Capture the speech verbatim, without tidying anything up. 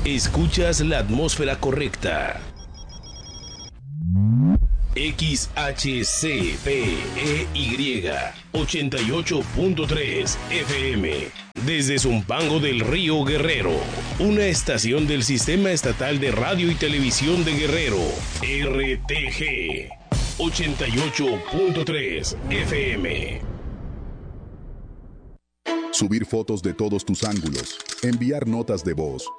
Escuchas la atmósfera correcta. X H C P E Y ochenta y ocho punto tres F M desde Zumpango del Río Guerrero, una estación del Sistema Estatal de Radio y Televisión de Guerrero, R T G ochenta y ocho punto tres F M. Subir fotos de todos tus ángulos, enviar notas de voz,